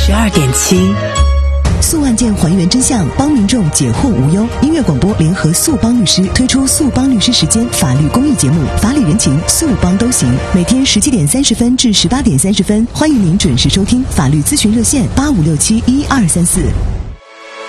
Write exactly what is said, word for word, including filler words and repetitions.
十二点七。 诉案件还原真相，帮民众解惑无忧。音乐广播联合诉帮律师推出诉帮律师时间法律公益节目，法理人情，诉帮都行。每天十七点三十分至十八点三十分，欢迎您准时收听法律咨询热线八五六七一二三四。